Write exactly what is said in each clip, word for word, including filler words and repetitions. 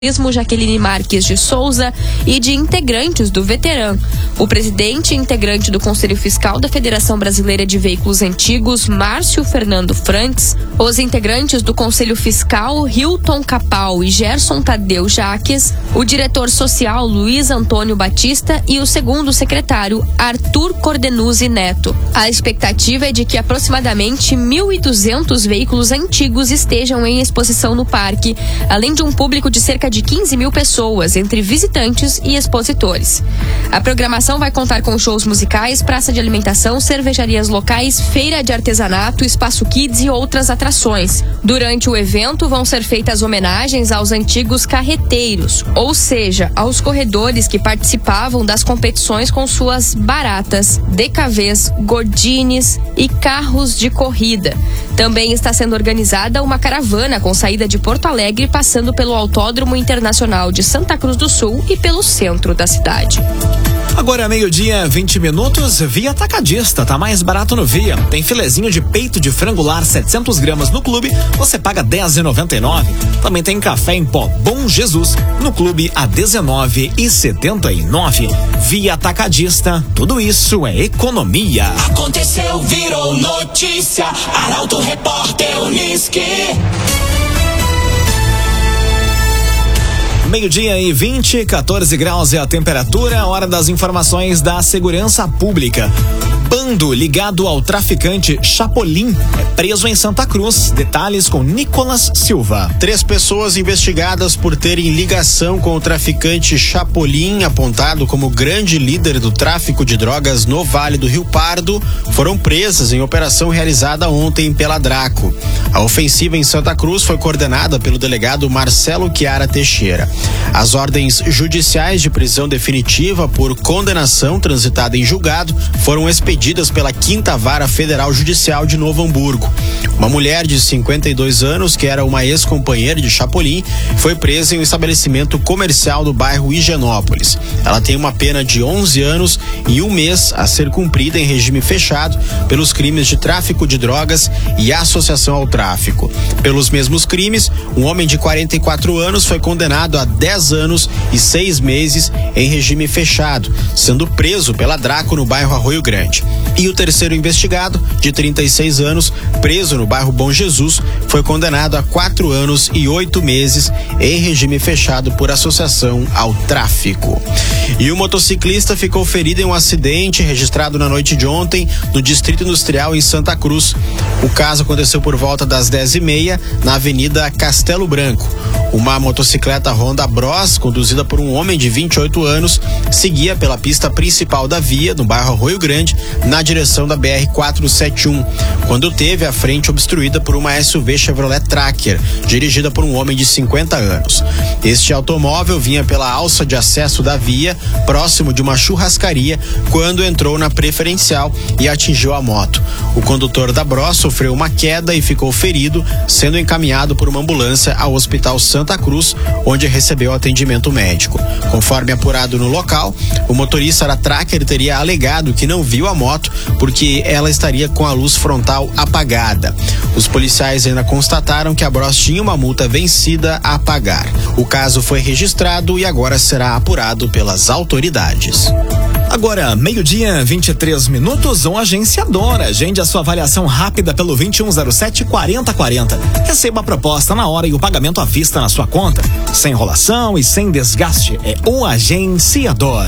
Jaqueline Marques de Souza e de integrantes do Veteran. O presidente e integrante do Conselho Fiscal da Federação Brasileira de Veículos Antigos, Márcio Fernando Franks, os integrantes do Conselho Fiscal, Hilton Capal e Gerson Tadeu Jaques, o diretor social, Luiz Antônio Batista, e o segundo secretário, Arthur Cordenuzzi Neto. A expectativa é de que aproximadamente mil e duzentos veículos antigos estejam em exposição no parque, além de um público de cerca de quinze mil pessoas, entre visitantes e expositores. A programação vai contar com shows musicais, praça de alimentação, cervejarias locais, feira de artesanato, espaço kids e outras atrações. Durante o evento vão ser feitas homenagens aos antigos carreteiros, ou seja, aos corredores que participavam das competições com suas baratas, D K Vs, Gordines e carros de corrida. Também está sendo organizada uma caravana com saída de Porto Alegre, passando pelo Autódromo Internacional de Santa Cruz do Sul e pelo centro da cidade. Agora é meio-dia, vinte minutos, Via Atacadista, tá mais barato no Via. Tem filezinho de peito de frango lar setecentos gramas no Clube, você paga dez reais e noventa e nove centavos. Também tem café em pó Bom Jesus no Clube a dezenove reais e setenta e nove centavos. Via Atacadista, tudo isso é economia. Aconteceu, virou notícia, Arauto Repórter Unisque. Meio-dia e vinte, quatorze graus é a temperatura, hora das informações da segurança pública. Bando ligado ao traficante Chapolin é preso em Santa Cruz. Detalhes com Nicolas Silva. Três pessoas investigadas por terem ligação com o traficante Chapolin, apontado como grande líder do tráfico de drogas no Vale do Rio Pardo, foram presas em operação realizada ontem pela Draco. A ofensiva em Santa Cruz foi coordenada pelo delegado Marcelo Chiara Teixeira. As ordens judiciais de prisão definitiva por condenação transitada em julgado foram expedidas pela Quinta Vara Federal Judicial de Novo Hamburgo. Uma mulher de cinquenta e dois anos, que era uma ex-companheira de Chapolin, foi presa em um estabelecimento comercial do bairro Higienópolis. Ela tem uma pena de onze anos e um mês a ser cumprida em regime fechado pelos crimes de tráfico de drogas e associação ao tráfico. Pelos mesmos crimes, um homem de quarenta e quatro anos foi condenado a dez anos e seis meses em regime fechado, sendo preso pela Draco no bairro Arroio Grande. E o terceiro investigado, de trinta e seis anos, preso no bairro Bom Jesus, foi condenado a quatro anos e oito meses em regime fechado por associação ao tráfico. E o motociclista ficou ferido em um acidente registrado na noite de ontem no Distrito Industrial em Santa Cruz. O caso aconteceu por volta das dez e meia na Avenida Castelo Branco. Uma motocicleta Honda Bros, conduzida por um homem de vinte e oito anos, seguia pela pista principal da via, no bairro Arroio Grande, na direção da B R quatrocentos e setenta e um, quando teve a frente obstruída por uma S U V Chevrolet Tracker, dirigida por um homem de cinquenta anos. Este automóvel vinha pela alça de acesso da via, próximo de uma churrascaria, quando entrou na preferencial e atingiu a moto. O condutor da Bros sofreu uma queda e ficou ferido, sendo encaminhado por uma ambulância ao Hospital Santa Cruz, onde recebeu atendimento médico. Conforme apurado no local, o motorista da Tracker teria alegado que não viu a moto porque ela estaria com a luz frontal apagada. Os policiais ainda constataram que a Bros tinha uma multa vencida a pagar. O caso foi registrado e agora será apurado pelas autoridades. Agora, meio-dia, vinte e três minutos, um agenciador. Agende a sua avaliação rápida pelo vinte e um zero sete, quarenta quarenta. Receba a proposta na hora e o pagamento à vista na sua conta. Sem enrolação e sem desgaste. É um agenciador.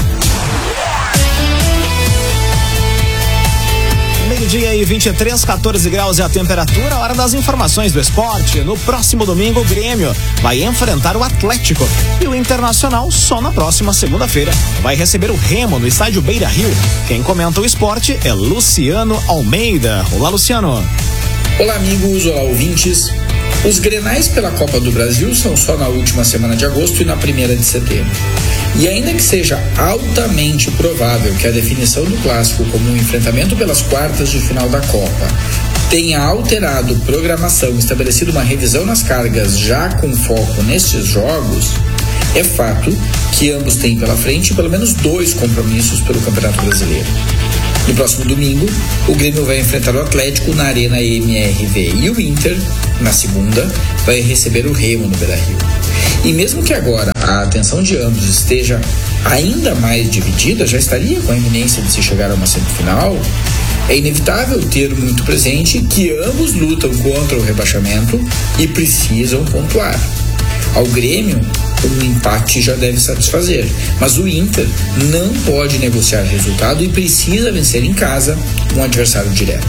Meio-dia e vinte e três, quatorze graus é a temperatura, hora das informações do esporte. No próximo domingo, o Grêmio vai enfrentar o Atlético e o Internacional só na próxima segunda-feira vai receber o Remo no estádio Beira Rio. Quem comenta o esporte é Luciano Almeida. Olá, Luciano. Olá, amigos, olá, ouvintes. Os Grenais pela Copa do Brasil são só na última semana de agosto e na primeira de setembro. E ainda que seja altamente provável que a definição do clássico como um enfrentamento pelas quartas de final da Copa tenha alterado programação, estabelecido uma revisão nas cargas já com foco nestes jogos, é fato que ambos têm pela frente pelo menos dois compromissos pelo Campeonato Brasileiro. No próximo domingo, o Grêmio vai enfrentar o Atlético na Arena M R V e o Inter, na segunda, vai receber o Remo no Beira-Rio. E mesmo que agora a atenção de ambos esteja ainda mais dividida, já estaria com a iminência de se chegar a uma semifinal, é inevitável ter muito presente que ambos lutam contra o rebaixamento e precisam pontuar. Ao Grêmio, um empate já deve satisfazer, mas o Inter não pode negociar resultado e precisa vencer em casa um adversário direto.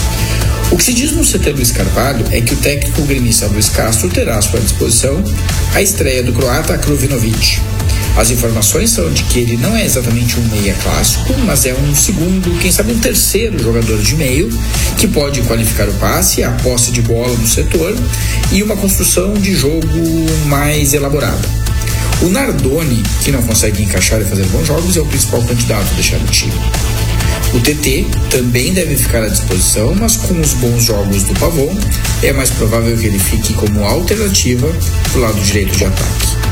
O que se diz no C T Luiz Carvalho é que o técnico gremista Luiz Castro terá à sua disposição a estreia do croata Krovinovic. As informações são de que ele não é exatamente um meia clássico, mas é um segundo, quem sabe um terceiro jogador de meio, que pode qualificar o passe, a posse de bola no setor e uma construção de jogo mais elaborada. O Nardoni, que não consegue encaixar e fazer bons jogos, é o principal candidato a deixar o time. O T T também deve ficar à disposição, mas com os bons jogos do Pavon, é mais provável que ele fique como alternativa para o lado direito de ataque.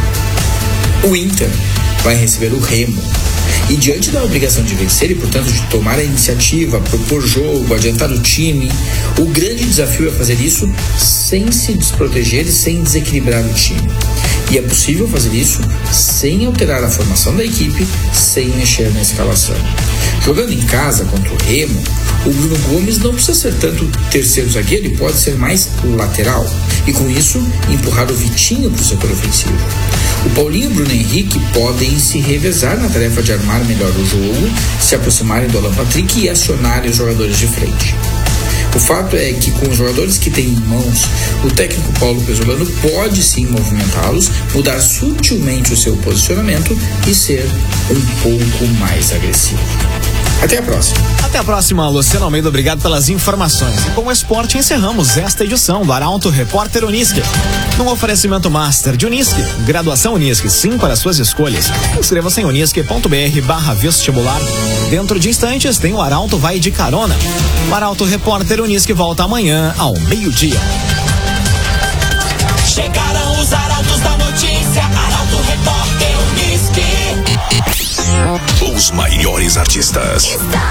O Inter vai receber o Remo. E diante da obrigação de vencer e, portanto, de tomar a iniciativa, propor jogo, adiantar o time, o grande desafio é fazer isso sem se desproteger e sem desequilibrar o time. E é possível fazer isso sem alterar a formação da equipe, sem mexer na escalação. Jogando em casa contra o Remo, o Bruno Gomes não precisa ser tanto terceiro zagueiro, ele pode ser mais lateral. E com isso, empurrar o Vitinho para o setor ofensivo. O Paulinho e o Bruno Henrique podem se revezar na tarefa de armar melhor o jogo, se aproximarem do Alan Patrick e acionarem os jogadores de frente. O fato é que com os jogadores que tem em mãos, o técnico Paulo Pesolano pode sim movimentá-los, mudar sutilmente o seu posicionamento e ser um pouco mais agressivo. Até a próxima. Até a próxima, Luciano Almeida. Obrigado pelas informações. E com o esporte encerramos esta edição do Arauto Repórter Unisque. Num oferecimento master de Unisque, graduação Unisque, sim para suas escolhas. Inscreva-se em unisque.br barra vestibular. Dentro de instantes tem o Arauto Vai de Carona. O Arauto Repórter Unisque volta amanhã ao meio-dia. Chegaram os arautos da notícia, Arauto Repórter Unisque. Os maiores artistas.